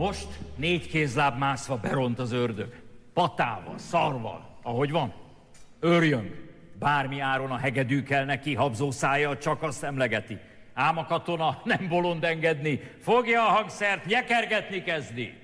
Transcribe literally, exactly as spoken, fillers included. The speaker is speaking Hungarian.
Most négy kézláb mászva beront az ördög. Patával, szarval, ahogy van. Őrjöng. Bármi áron a hegedű kell neki, habzó szájjal csak azt emlegeti. Ám a katona nem bolond engedni. Fogja a hangszert, nyekergetni kezdi.